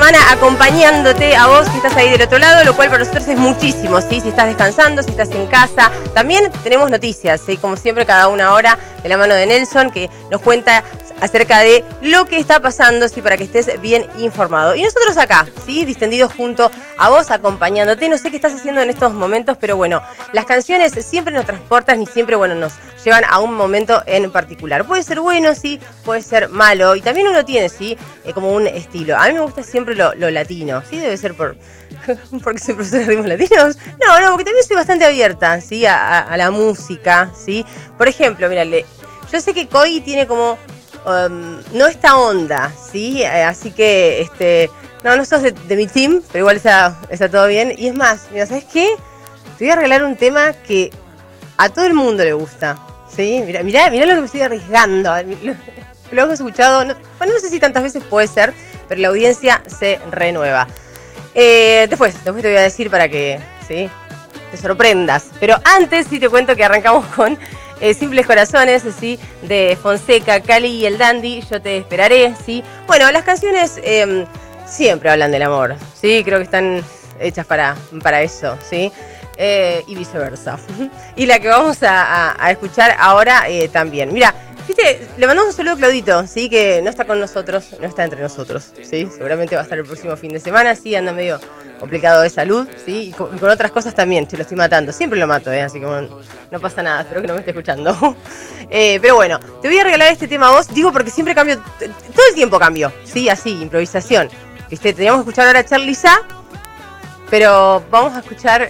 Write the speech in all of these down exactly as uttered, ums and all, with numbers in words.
semana acompañándote a vos que estás ahí del otro lado, lo cual para nosotros es muchísimo, ¿sí? Si estás descansando, si estás en casa. También tenemos noticias, ¿sí? Como siempre, cada una hora de la mano de Nelson, que nos cuenta acerca de lo que está pasando, sí, para que estés bien informado. Y nosotros acá, ¿sí? Distendidos junto a vos, acompañándote. No sé qué estás haciendo en estos momentos, pero bueno, las canciones siempre nos transportan y siempre, bueno, nos llevan a un momento en particular. Puede ser bueno, sí, puede ser malo. Y también uno tiene, sí, eh, como un estilo. A mí me gusta siempre lo, lo latino, ¿sí? Debe ser por... porque soy profesora de ritmos latinos. No, no, porque también soy bastante abierta, ¿sí? A, a, a la música, ¿sí? Por ejemplo, mírale, yo sé que Coy tiene como... Um, no esta onda, ¿sí? Eh, así que, este... No, no sos de, de mi team, pero igual está, está todo bien. Y es más, mira, ¿sabes qué? Te voy a regalar un tema que a todo el mundo le gusta, ¿sí? Mira, mira, mira lo que me estoy arriesgando. Lo, lo hemos escuchado, no, bueno, no sé si tantas veces puede ser, pero la audiencia se renueva. Eh, después, después te voy a decir para que, ¿sí? Te sorprendas. Pero antes sí te cuento que arrancamos con eh, Simples Corazones, ¿sí? De Fonseca, Cali y el Dandy, Yo te esperaré, ¿sí? Bueno, las canciones eh, siempre hablan del amor, ¿sí? Creo que están hechas para, para eso, ¿sí? Eh, y viceversa. Y la que vamos a, a, a escuchar ahora eh, también. Mira, ¿viste? Le mandamos un saludo a Claudito, ¿sí? Que no está con nosotros, no está entre nosotros, ¿sí? Seguramente va a estar el próximo fin de semana, sí, anda medio complicado de salud, ¿sí? Y con, y con otras cosas también, se lo estoy matando. Siempre lo mato, ¿eh? Así que bueno, no pasa nada, espero que no me esté escuchando. eh, pero bueno, te voy a regalar este tema a vos, digo porque siempre cambio, todo el tiempo cambio, ¿sí? Así, improvisación. ¿Viste? Teníamos que escuchar ahora a Charly Sa, pero vamos a escuchar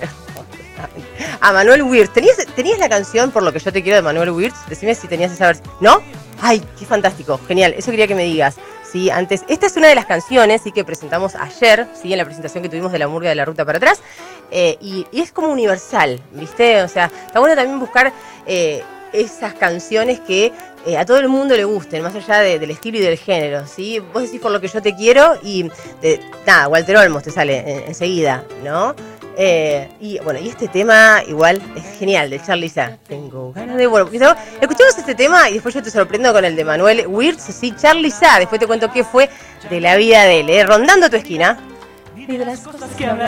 a Manuel Wirtz. ¿Tenías, ¿Tenías la canción Por lo que yo te quiero de Manuel Wirtz? Decime si tenías esa versión. ¿No? ¡Ay, qué fantástico! Genial, eso quería que me digas. Sí, antes, esta es una de las canciones, sí, que presentamos ayer, sí, en la presentación que tuvimos de La Murga de la Ruta para Atrás, eh, y, y es como universal, ¿viste? O sea, está bueno también buscar eh, esas canciones que eh, a todo el mundo le gusten, más allá de, del estilo y del género, ¿sí? Vos decís Por lo que yo te quiero y, de, nada, Walter Olmos te sale en, enseguida, ¿no? Eh, y bueno, y este tema igual es genial, de Charly Sa. Tengo ganas de... Bueno, escuchemos este tema y después yo te sorprendo con el de Manuel Wirtz, sí, Charly Sa. Después te cuento qué fue de la vida de él, ¿eh? Rondando tu esquina. Y de las cosas que